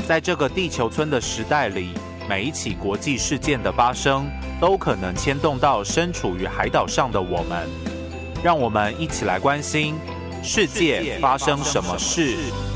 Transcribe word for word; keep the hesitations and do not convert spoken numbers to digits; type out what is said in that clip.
在这个地球村的时代里，每一起国际事件的发生，都可能牵动到身处于海岛上的我们。让我们一起来关心世界发生什么事。